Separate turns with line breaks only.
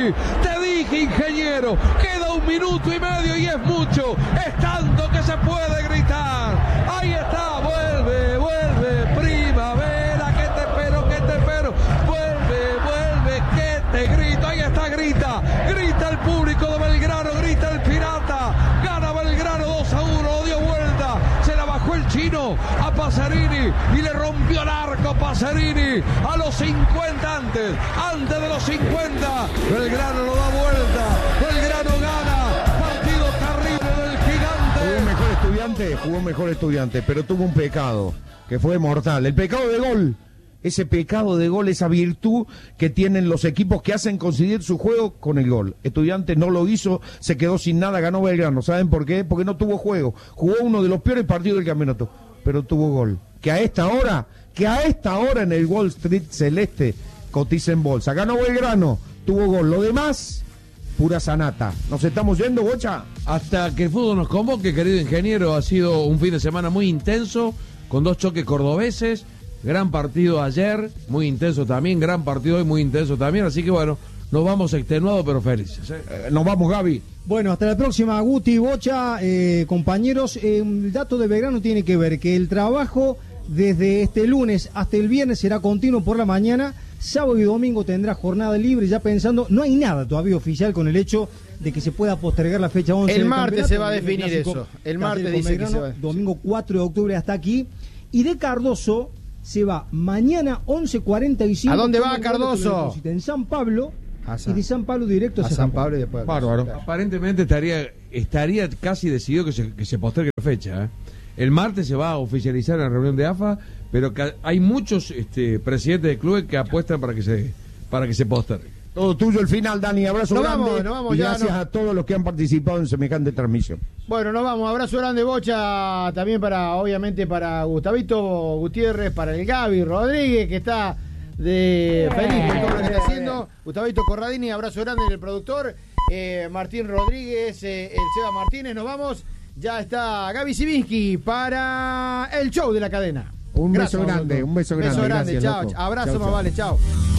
Te dije, ingeniero, queda 1 minuto y medio y es mucho. Es tanto que se puede gritar. Ahí está, vuelve, primavera, que te espero. Vuelve, que te grito. Ahí está, grita el público de Belgrano, grita el Pirata. Gana Belgrano 2-1, lo dio vuelta. Se la bajó el chino a Pacerini y le rompió el arco Pacerini a los 50 antes de los 50. Belgrano lo da vuelta, Belgrano gana. Partido terrible del Gigante.
Jugó mejor estudiante, pero tuvo un pecado que fue mortal. El pecado de gol. Ese pecado de gol, esa virtud que tienen los equipos que hacen coincidir su juego con el gol. Estudiantes no lo hizo, se quedó sin nada, ganó Belgrano. ¿Saben por qué? Porque no tuvo juego. Jugó uno de los peores partidos del campeonato, pero tuvo gol. Que a esta hora en el Wall Street celeste cotiza en bolsa. Ganó Belgrano, tuvo gol. Lo demás, pura sanata. ¿Nos estamos yendo, Bocha?
Hasta que el fútbol nos convoque, querido ingeniero. Ha sido un fin de semana muy intenso, con 2 choques cordobeses. Gran partido ayer, muy intenso también. Gran partido hoy, muy intenso también. Así que bueno, nos vamos extenuados pero felices.
Nos vamos, Gaby.
Bueno, hasta la próxima, Guti, Bocha, compañeros. El dato de Belgrano tiene que ver que el trabajo desde este lunes hasta el viernes será continuo por la mañana. Sábado y domingo tendrá jornada libre, ya pensando, no hay nada todavía oficial con el hecho de que se pueda postergar la fecha 11.
El martes se va a definir eso. El martes dice que se va.
Domingo 4 de octubre hasta aquí. Y de Cardoso se va mañana 11:45.
¿A dónde va Cardoso?
En San Pablo. Y de San Pablo directo
a San Pablo y después.
Bárbaro. Aparentemente estaría casi decidido que se postergue la fecha. El martes se va a oficializar en la reunión de AFA, pero hay muchos presidentes de clubes que apuestan para que se postergue.
Todo tuyo el final, Dani. Abrazo grande.
Nos vamos
y gracias a todos los que han participado en semejante transmisión.
Bueno, nos vamos. Abrazo grande, Bocha. También obviamente para Gustavito Gutiérrez, para el Gaby Rodríguez, que está feliz por todo lo que está haciendo. Gustavito Corradini, abrazo grande del productor. Martín Rodríguez, el Seba Martínez. Nos vamos. Ya está Gaby Sivinsky para el show de la cadena.
Un beso grande.
Beso grande, chao. Abrazo, más vale, chao.